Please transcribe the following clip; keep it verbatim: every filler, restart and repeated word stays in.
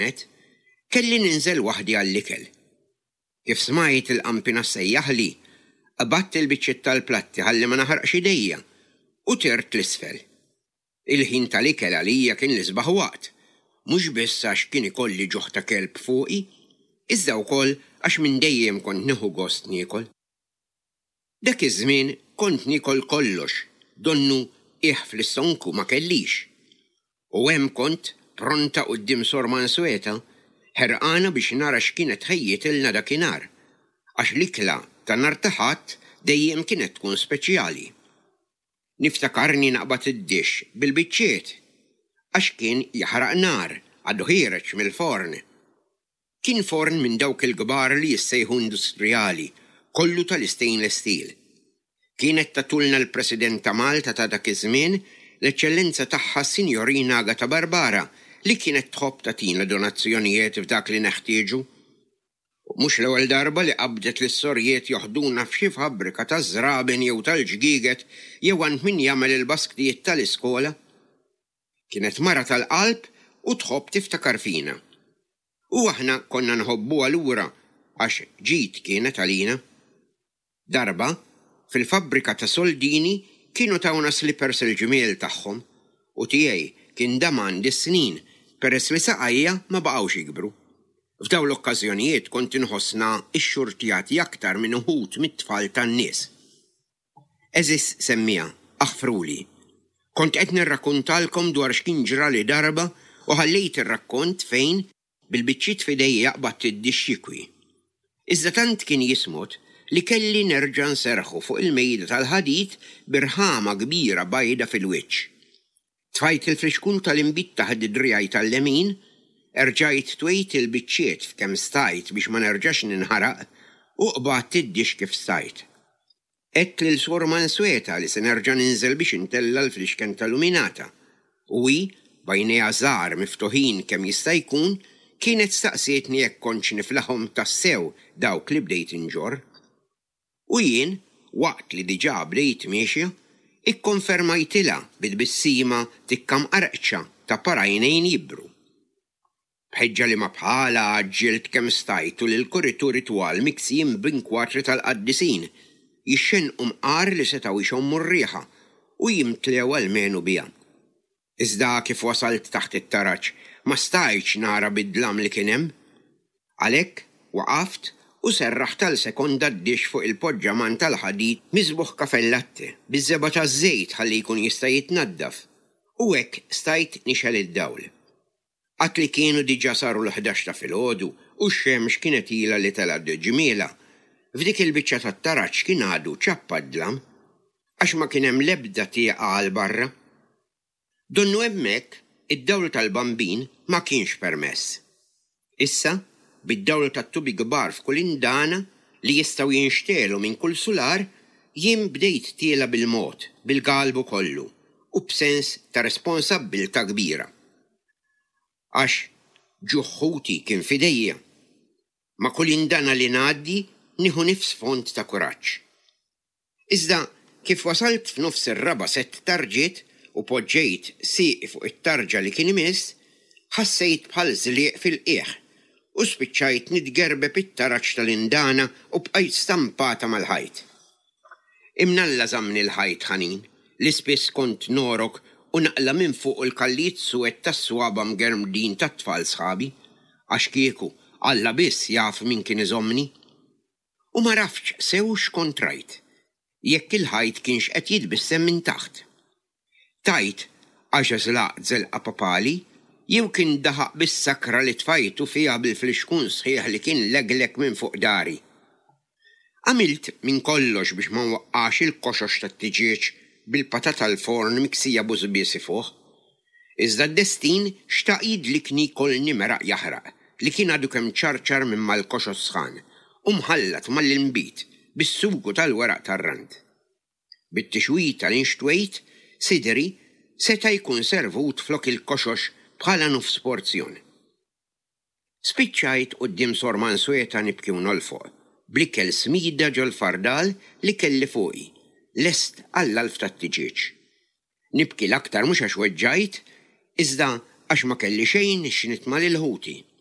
kelli ninżel waħdi għall-ikel. Kif smajt il-qampina sejjaħli, qabatt il-biċċiet tal-platti ħalli ma naħarqx idejja u tirt l-isfel. Il-ħin tal-ikel għalija kien l-isbaħ waqt, mhux biss għax kien ikolli ġuħ ta' kelb fuqi, iżda wkoll għax minn dejjem kont nieħu gost niekol. Dak iż-żmien kont niekol kollox, donnu qiegħ fl-istonku ma kellix. U hemm kont pronta quddiem Sor Mansueta, ħerqana biex nara x'kienet ħejjitilna dakinhar, għax l-ikla ta' nhar ta' Ħadd dejjem kienet tkun speċjali. Niftakarni naqbad id-dix bil-biċċiet, għax kien jaħraq nar għadu ħireġ mill-forn. Kien forn minn dawk il-kbar li jissejħu industrijali, kollu tal-stainless steel. Kienet tatulna l-President ta' Malta ta' dak iż-żmien l-eċċellenza tagħha Sinjorina Agata Barbara li kienet tħobb tagħtina donazzjonijiet f'dak li neħtieġu. Mhux l-ewwel darba li qabdet lis-sorjiet joħduna f'xi fabbrika ta' żraben jew tal-ġgiget jew għand min jagħmel il-basktijiet tal-iskola. Kienet mara tal-qalb u tħobb tiftakar fina. U aħna konna nħobbuha lura għax ġid kienet għalina. Darba, fil-fabbrika ta' soldini kienu tawna slippers il-ġmiel tagħhom u tiegħi kien daman dis-snin peress li saqajja ma baqgħux jikbru. F'daw l-okkażjonijiet kont inħossna x-xurtjati aktar minn uħud mit-tfal tan-nies. Eżis semmija, aħfruli. Kont qed nirrakkuntalkom dwar x'kien ġra li darba u ħallejt ir-rakkont fejn bil-biċċiet f'idejja jaqbad id-dixxikwi. Iżda tant kien jismut li kelli nerġa' nserħu fuq il-mejda tal-ħadid birħama kbira bajda fil-wiċċ. Tfajt il-frixkun tal-imbit taħt id-drijaj tal-lemin, erġajt twejt il-biċċiet f'kemm stajt biex ma nerġax ninħaraq u qbad tiddix kif stajt. Qed lil Sor Mansueta li se nerġa' ninżel biex intella l-frixken tal-luminata u hi bajnejha żgħar miftuħin kemm jista' jkun kienet staqsietni jekk kontx niflahom tassew dawk li bdejt inġorr. U jien, waqt li diġà bdejt miexja, ikkonfermajtilha bil-bissima tikkam qarqċa ta' parajnejn jibru. Bħeġġa li ma bħala għaġġilt kemm stajtu lil kurituri twal miksijin b'inkwatri tal-qaddisin, jixxenqu mqar li setgħu jxommu r-rieħa u jimtlew għalmenu biha. Iżda kif wasalt taħt it-taraġġ ma stajtx nara bid-dlam li kien hemm. Għalhekk waqaft u serraħ tal-sekonda d-dix fuq il-poġġaman tal-ħadid miżbuħ kafellatti biż-żeba taż-żejt ħalli jkun jista' jitnaddaf u hekk stajt nixel id-dawl. Qatt li kienu diġà saru l-ħdax ta' filgħodu u x-xemx kienet ilha li telgħad ġmiela, f'dik il-biċċa tat-taraġġ kien għadu ċappa d-dlam għax ma kien hemm l-ebda tieqa għal barra. Donnu hemmhekk id-dawl tal-bambin ma kienx permess. Issa, bid-dawl tat-tubi kbar f'kull indana li jistgħu jinxtelu minn kull sular, jien bdejt tiela bil-mod, bil-qalbu kollu, u b'sens ta' responsabbilta' kbira. Għax ġuħħuti kien fidejja, ma' kull indana li ngħaddi nieħu nifs font ta' kuraġġ. Iżda kif wasalt f'nofs ir-raba' sett tarġiet u poġġejt sieqi fuq it-tarġa li kien imiss, ħassejt bħal żlieq fil-qiegħ u spiċċajt nitgerbeb it-taraġġ tal-indana u bqajt stampata mal-ħajt. Imnalla żammni l-ħajt ħanin li spiss kont norok u naqla minn fuq il-kalliet suwed tas-swaba mgermdin tat-tfal sħabi għax kieku Alla biss jaf min kien iżommni. U ma rafx sew x'kont rajt, jekk il-ħajt kienx qed jitbissem minn taħt. Tajt għax żlaqt żelqa papali, jew kien daħaq bis-sakra li tfajtu fiha bil-fliexkun sħiħ li kien leglek minn fuq dari. Għamilt minn kollox biex ma nwaqqax il-koxox tat-tiġieġ bil-patata tal-forn miksija bużbiesi fuq. Iżda d-destin xtaq jidlikni kolni meraq jaħraq li kien għadu kemm ċarċar minn mal-koxos sħan u mħallat mal-imbit bis-sugu tal-weraq tar-rand. Bit-tixwit tal-inxtwejt, sidri seta' jkun servut flok il-koxox bħala nofs porzjon. Spiċċajt quddiem Sor Mansueta nibki u nolfoq, blikkel smida ġol-fardal li kelli fuqi, lest għall-alf tat-tiġieġ. Nibki l-aktar mhux għax weġġajt, iżda għax ma kelli xejn x'nitma' lil ħuti.